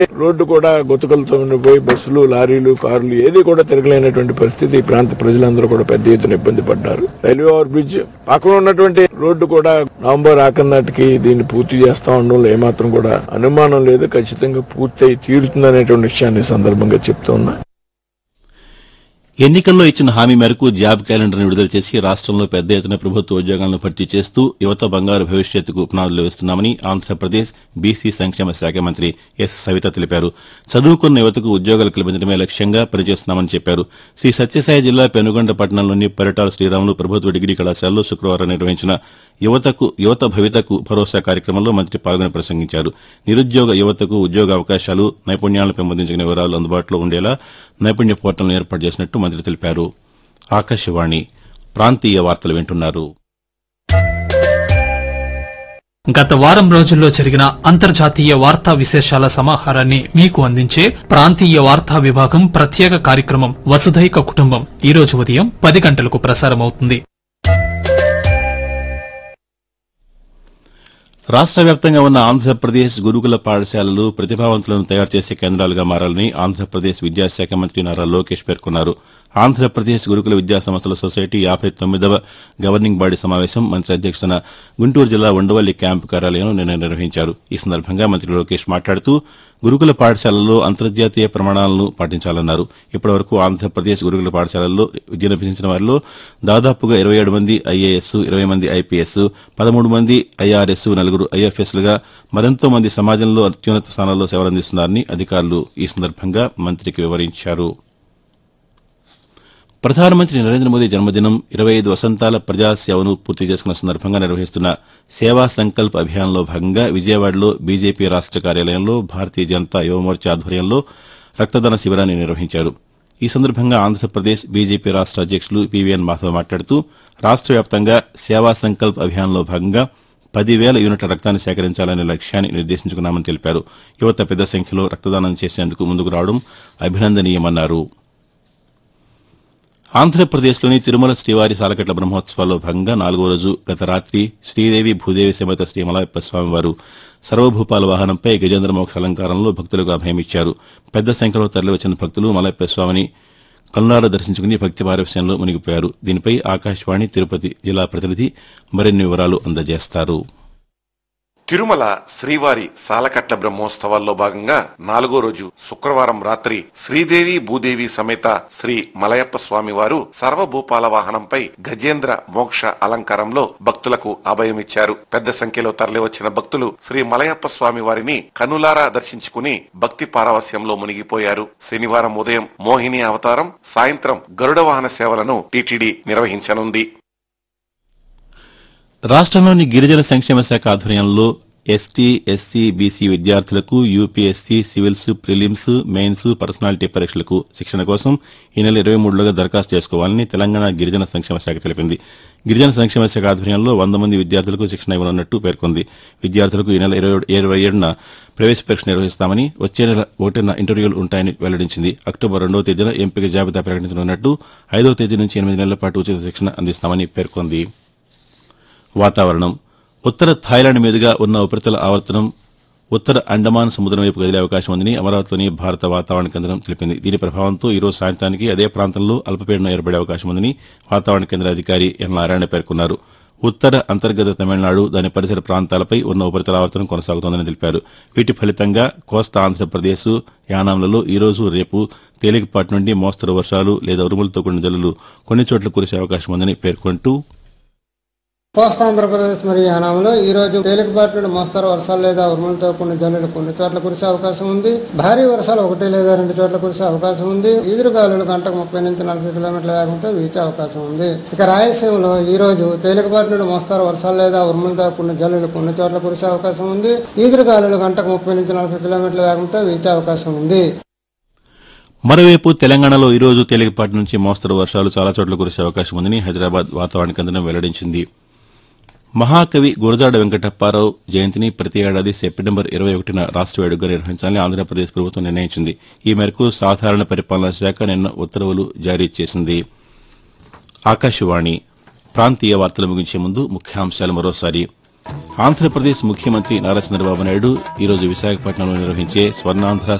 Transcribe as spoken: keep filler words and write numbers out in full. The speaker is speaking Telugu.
రోడ్డు కూడా గొతుకలతో ఉండిపోయి బస్సులు, లారీలు, కార్లు ఏది కూడా తిరగలేనటువంటి పరిస్థితి. ఈ ప్రాంత ప్రజలందరూ కూడా పెద్ద ఎత్తున ఇబ్బంది పడ్డారు. రైల్వే ఓవర్ బ్రిడ్జ్ పక్కన ఉన్నటువంటి రోడ్డు కూడా నవంబర్ ఆఖరి నాటికి దీన్ని పూర్తి చేస్తా ఉండడంలో ఏమాత్రం కూడా అనుమానం లేదు. ఖచ్చితంగా పూర్తి తీరుతుందనేటువంటి విషయాన్ని సందర్భంగా చెప్తూ ఉన్నా. ఎన్నికల్లో ఇచ్చిన హామీ మేరకు జాబ్ క్యాలెండర్ను విడుదల చేసి రాష్టంలో పెద్ద ఎత్తున ప్రభుత్వ ఉద్యోగాలను భర్తీ చేస్తూ యువత బంగారు భవిష్యత్తుకు పునాదులు వేస్తున్నామని ఆంధ్రప్రదేశ్ బీసీ సంక్షేమ శాఖ మంత్రి ఎస్ సవిత తెలిపారు. చదువుకున్న యువతకు ఉద్యోగాలు కల్పించడమే లక్ష్యంగా పనిచేస్తున్నామని చెప్పారు. శ్రీ సత్యసాయి జిల్లా పెనుగొండ పట్టణంలోని పరిటాల శ్రీరాములు ప్రభుత్వ డిగ్రీ కళాశాలలో శుక్రవారం నిర్వహించిన యువతకు యువత భవితకు భరోసా కార్యక్రమంలో మంత్రి పాల్గొని ప్రసంగించారు. నిరుద్యోగ యువతకు ఉద్యోగ అవకాశాలు, నైపుణ్యాలను పెంపొందించిన వివరాలు అందుబాటులో ఉండేలా నైపుణ్య పోర్టల్ను ఏర్పాటు చేసినట్టు మంత్రి తెలిపారు. ఆకాశవాణి ప్రాంతీయ వార్తలు వింటున్నారు. గత వారం రోజుల్లో జరిగిన అంతర్జాతీయ వార్తా విశేషాల సమాహారాన్ని మీకు అందించే ప్రాంతీయ వార్తా విభాగం ప్రత్యేక కార్యక్రమం వసుధైక కుటుంబం ఈ రోజు ఉదయం పది గంటలకు ప్రసారమవుతుంది. రాష్ట వ్యాప్తంగా ఉన్న ఆంధ్రప్రదేశ్ గురుకుల పాఠశాలలు ప్రతిభావంతులను తయారు చేసే కేంద్రాలుగా మారాలని ఆంధ్రప్రదేశ్ విద్యాశాఖ మంత్రి నారా లోకేష్ పేర్కొన్నారు. ఆంధ్రప్రదేశ్ గురుకుల విద్యా సంస్థల సొసైటీ యాభై తొమ్మిదవ గవర్నింగ్ బాడీ సమావేశం మంత్రి అధ్యక్షతన గుంటూరు జిల్లా ఉండవల్లి క్యాంపు కార్యాలయంలో నిన్న నిర్వహించారు. ఈ సందర్భంగా మంత్రి లోకేష్ మాట్లాడుతూ గురుకుల పాఠశాలల్లో అంతర్జాతీయ ప్రమాణాలను పాటించాలన్నారు. ఇప్పటివరకు ఆంధ్రప్రదేశ్ గురుకుల పాఠశాలల్లో విద్యనభ్యసించిన వారిలో దాదాపుగా ఇరవై ఏడు మంది ఐఏఎస్, ఇరవై మంది ఐపీఎస్, పదమూడు మంది ఐఆర్ఎస్, నలుగురు ఐఎఫ్ఎస్లుగా మరెంతో మంది సమాజంలో అత్యున్నత స్థానాల్లో సేవలందిస్తున్నారని అధికారులు ఈ సందర్భంగా మంత్రికి వివరించారు. ప్రధానమంత్రి నరేంద్ర మోదీ జన్మదినం ఇరవై ఐదు వసంతాల ప్రజాసేవను పూర్తి చేసుకున్న సందర్భంగా నిర్వహిస్తున్న సేవా సంకల్ప్ అభియాన్లో భాగంగా విజయవాడలో బీజేపీ రాష్ట కార్యాలయంలో భారతీయ జనతా యువమోర్చా ఆధ్వర్యంలో రక్తదాన శిబిరాన్ని నిర్వహించారు. ఈ సందర్భంగా ఆంధ్రప్రదేశ్ బీజేపీ రాష్ట అధ్యక్షులు పీవీఎన్ మాధవ్ మాట్లాడుతూ రాష్ట వ్యాప్తంగా సేవా సంకల్ప్ అభియాన్లో భాగంగా పదివేల యూనిట్ల రక్తాన్ని సేకరించాలనే లక్ష్యాన్ని నిర్దేశించుకున్నామని తెలిపారు. యువత పెద్ద సంఖ్యలో రక్తదానం చేసేందుకు ముందుకు రావడం అభినందనీయమన్నారు. ఆంధ్రప్రదేశ్లోని తిరుమల శ్రీవారి సాలకట్ల బ్రహ్మోత్సవాల్లో భాగంగా నాలుగో రోజు గత రాత్రి శ్రీదేవి భూదేవి సమేత శ్రీ మలయప్ప స్వామివారు సర్వభూపాల వాహనంపై గజేంద్ర మోక్ష అలంకారంలో భక్తులకు అభయమిచ్చారు. పెద్ద సంఖ్యలో తరలివచ్చిన భక్తులు మలయప్ప స్వామిని కల్లార దర్శించుకుని భక్తి పారవశ్యంలో మునిగిపోయారు. దీనిపై ఆకాశవాణి తిరుపతి జిల్లా ప్రతినిధి మరిన్ని వివరాలు అందజేస్తారు. తిరుమల శ్రీవారి సాలకట్ల బ్రహ్మోత్సవాల్లో భాగంగా నాలుగో రోజు శుక్రవారం రాత్రి శ్రీదేవి భూదేవి సమేత శ్రీ మలయప్ప స్వామి వారు సర్వభూపాల వాహనంపై గజేంద్ర మోక్ష అలంకారంలో భక్తులకు అభయమిచ్చారు. పెద్ద సంఖ్యలో తరలివచ్చిన భక్తులు శ్రీ మలయప్ప స్వామి వారిని కనులారా దర్శించుకుని భక్తి పారవస్యంలో మునిగిపోయారు. శనివారం ఉదయం మోహిని అవతారం, సాయంత్రం గరుడ వాహన సేవలను టీటీడీ నిర్వహించనుంది. రాష్టంలోని గిరిజన సంక్షేమ శాఖ ఆధ్వర్యంలో ఎస్టీ, ఎస్సీ, బీసీ విద్యార్థులకు UPSC, civils, prelims, mains, personality పరీక్షలకు శిక్షణ కోసం ఈ నెల ఇరవై మూడులోగా దరఖాస్తు చేసుకోవాలని తెలంగాణ గిరిజన సంక్షేమ శాఖ తెలిపింది. గిరిజన సంక్షేమ శాఖ ఆధ్వర్యంలో వంద మంది విద్యార్థులకు శిక్షణ ఇవ్వనున్నట్టు పేర్కొంది. విద్యార్థులకు ఈ నెల ఇరవై ఏడున ప్రవేశ పరీక్ష నిర్వహిస్తామని, వచ్చే నెల ఒకటిన ఇంటర్వ్యూలు ఉంటాయని వెల్లడించింది. అక్టోబర్ రెండవ తేదీన ఎంపిక జాబితా ప్రకటించనున్నట్టు, ఐదవ తేదీ నుంచి ఎనిమిది నెలల పాటు ఉచిత శిక్షణ అందిస్తామని పేర్కొంది. వాతావరణం. ఉత్తర థాయిలాండ్ మీదుగా ఉన్న ఉపరితల ఆవర్తనం ఉత్తర అండమాన్ సముద్రం వైపు కదిలే అవకాశం ఉందని అమరావతిలోని భారత వాతావరణ కేంద్రం తెలిపింది. దీని ప్రభావంతో ఈ రోజు సాయంత్రానికి అదే ప్రాంతంలో అల్పపీడనం ఏర్పడే అవకాశం ఉందని వాతావరణ కేంద్ర అధికారి ఎన్ నారాయణ పేర్కొన్నారు. ఉత్తర అంతర్గత తమిళనాడు, దాని పరిసర ప్రాంతాలపై ఉన్న ఉపరితల ఆవర్తనం కొనసాగుతోందని తెలిపారు. వీటి ఫలితంగా కోస్తా ఆంధ్రప్రదేశ్, యానాంలలో ఈ రోజు, రేపు తేలికపాటి నుండి మోస్తరు వర్షాలు లేదా ఉరుములతో కూడిన జల్లులు కొన్ని చోట్ల కురిసే అవకాశం ఉందని పేర్కొంటూ కోస్తా ఆంధ్రప్రదేశ్ మరియు యానాంలో ఈ రోజు తేలికపాటి నుండి మోస్తరు వర్షాలు లేదా ఉరుములతో కూడిన జల్లులు కొన్ని చోట్ల కురిసే అవకాశం ఉంది. భారీ వర్షాలు ఒకటి లేదా రెండు చోట్ల కురిసే అవకాశం ఉంది. ఈదురుగాలులు గంటకు ముప్పై నుంచి నలభై కిలోమీటర్ల వేగంతో వీచే అవకాశం ఉంది. ఇక రాయలసీమలో ఈ రోజు తేలికపాటి నుండి మోస్తరు వర్షాలు లేదా ఉరుములతో కూడిన జల్లులు కొన్ని చోట్ల కురిసే అవకాశం ఉంది. ఈదురుగాలులు గంటకు ముప్పై నుంచి నలభై కిలోమీటర్ల వేగంతో వీచే అవకాశం ఉంది. మరోవైపు తెలంగాణలో ఈ రోజు తేలికపాటి నుంచి మోస్తరు వర్షాలు చాలా చోట్ల కురిసే అవకాశం ఉందని హైదరాబాద్ వాతావరణ కేంద్రం వెల్లడించింది. మహాకవి గురజాడ వెంకటప్పారావు జయంతిని ప్రతి ఏడాది సెప్టెంబర్ ఇరవై ఒకటిన రాష్ట వేడుకగా నిర్వహించాలని ఆంధ్రప్రదేశ్ ప్రభుత్వం నిర్ణయించింది. ఈ మేరకు సాధారణ పరిపాలనా శాఖ నిన్న ఉత్తర్వులు జారీ చేసింది. ఆకాశవాణి ప్రాంతీయ వార్తలు ముగించే ముందు ముఖ్యాంశాలు మరోసారి. ఆంధ్రప్రదేశ్ ముఖ్యమంత్రి నారా చంద్రబాబు నాయుడు ఈరోజు విశాఖపట్నంలో నిర్వహించే స్వర్ణాంధ్ర